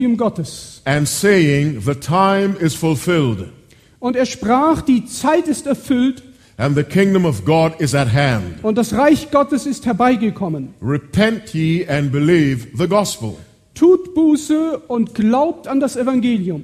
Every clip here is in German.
Gottes. and saying, the time is fulfilled, Und er sprach, die Zeit ist erfüllt and the kingdom of God is at hand. und das Reich Gottes ist herbeigekommen. Repent ye and believe the gospel. Tut Buße und glaubt an das Evangelium.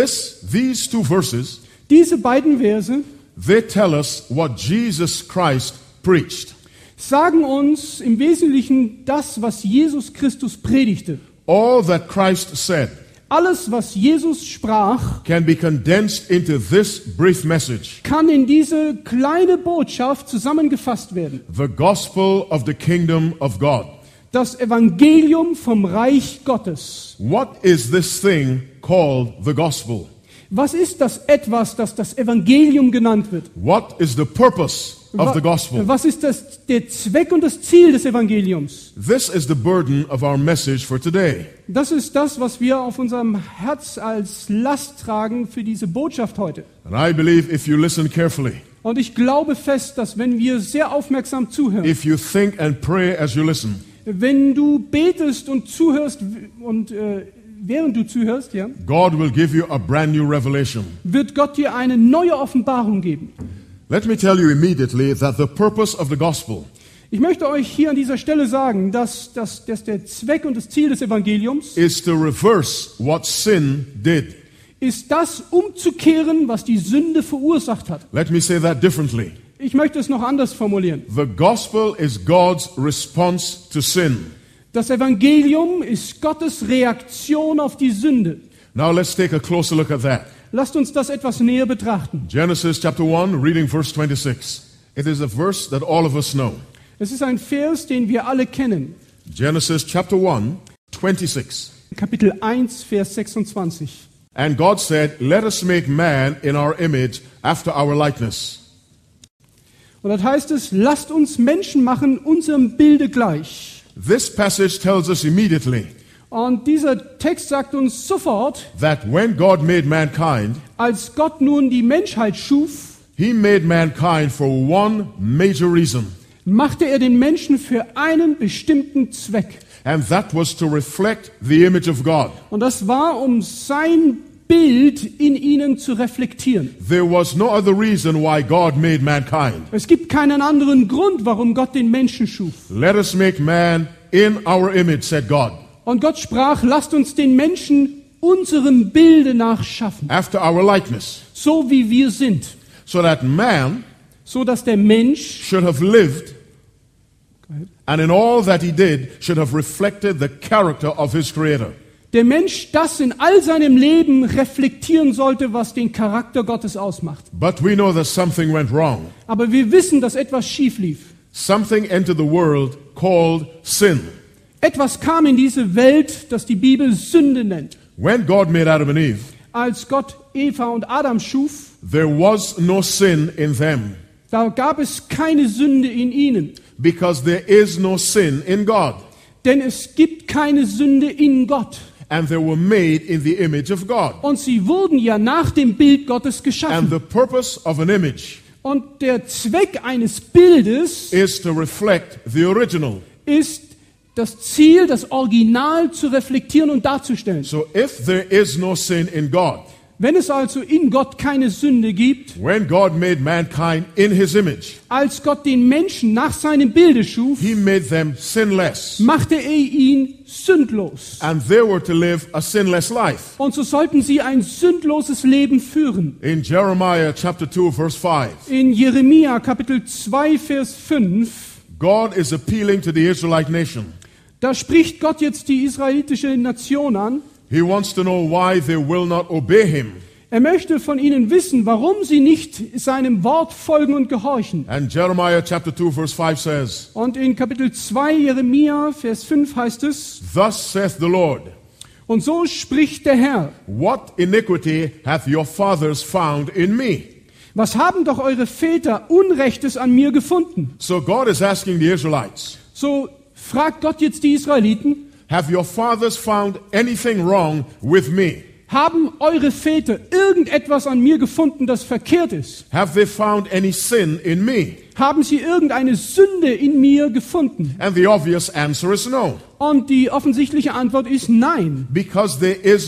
These two verses, Diese beiden Verse they tell us what Jesus Christ preached. sagen uns im Wesentlichen das, was Jesus Christus predigte. All that Christ said Alles, was Jesus sprach, can be condensed into this brief message. kann in diese kleine Botschaft zusammengefasst werden. The gospel of the kingdom of God. Das Evangelium vom Reich Gottes. What is this thing called the gospel? Was ist das etwas, das das Evangelium genannt wird? What is the purpose of the gospel? Was ist der Zweck und das Ziel des Evangeliums? This is the burden of our message for today. Das ist das, was wir auf unserem Herz als Last tragen für diese Botschaft heute. And I believe if you listen carefully, Und ich glaube fest, dass wenn wir sehr aufmerksam zuhören, if you think and pray as you listen, wenn du betest und zuhörst und während du zuhörst, ja, God will give you a brand new revelation. wird Gott dir eine neue Offenbarung geben. Let me tell you immediately that the purpose of the gospel Ich möchte euch hier an dieser Stelle sagen, dass der Zweck und das Ziel des Evangeliums is to reverse what sin did. ist das umzukehren, was die Sünde verursacht hat. Let me say that differently. Ich möchte es noch anders formulieren. The gospel is God's response to sin. Das Evangelium ist Gottes Reaktion auf die Sünde. Now let's take a closer look at that. Lasst uns das etwas näher betrachten. Genesis chapter 1, reading verse 26. It is a verse that all of us know. Es ist ein Vers, den wir alle kennen. Genesis chapter 1, 26. Kapitel 1, Vers 26. And God said, let us make man in our image after our likeness. Und dort heißt es, lasst uns Menschen machen, unserem Bilde gleich. This passage tells us immediately Und dieser Text sagt uns sofort, that when God made mankind, als Gott nun die Menschheit schuf, He made mankind for one major reason, machte er den Menschen für einen bestimmten Zweck. and that was to reflect the image of God. Und das war, um sein Bild in ihnen zu reflektieren. There was no other reason why God made mankind. Es gibt keinen anderen Grund, warum Gott den Menschen schuf. Let us make man in our image, said God, Und Gott sprach, lasst uns den Menschen unserem Bilde nach schaffen, after our likeness, so wie wir sind, so that man so dass der Mensch should have lived and in all that he did should have reflected the character of his creator. das in all seinem Leben reflektieren sollte, was den Charakter Gottes ausmacht. But we know that something went wrong. Aber wir wissen, dass etwas schief lief. Something entered the world called sin. Etwas kam in diese Welt, das die Bibel Sünde nennt. When God made Adam and Eve, Als Gott Eva und Adam schuf, there was no sin in them, da gab es keine Sünde in ihnen. because there is no sin in God. Denn es gibt keine Sünde in Gott. And they were made in the image of God. Und sie wurden ja nach dem Bild Gottes And geschaffen. the purpose of an image Und der Zweck eines Bildes is to reflect the original. ist, das Ziel, das Original zu reflektieren und darzustellen. So if there is no sin in God, Wenn es also in Gott keine Sünde gibt, when God made mankind in his image, als Gott den Menschen nach seinem Bilde schuf, he made them sinless. machte er ihn sündlos. And they were to live a sinless life. Und so sollten sie ein sündloses Leben führen. In Jeremiah chapter 2 verse 5, In Jeremia Kapitel 2, Vers 5, God is appealing to the Israelite nation. da spricht Gott jetzt die israelitische Nation an. He wants to know why they will not obey him. Er möchte von ihnen wissen, warum sie nicht seinem Wort folgen und gehorchen. And Jeremiah chapter 2 verse 5 says, Und in Kapitel 2 Jeremia, Vers 5 heißt es, thus saith the Lord, und so spricht der Herr, what iniquity hath your fathers found in me? was haben doch eure Väter Unrechtes an mir gefunden? So God is asking the Israelites, So fragt Gott jetzt die Israeliten, have your fathers found anything wrong with me? Haben eure Väter irgendetwas an mir gefunden, das verkehrt ist? Have they found any sin in me? Haben sie irgendeine Sünde in mir gefunden? And the obvious answer is no. Und die offensichtliche Antwort ist nein. Because there is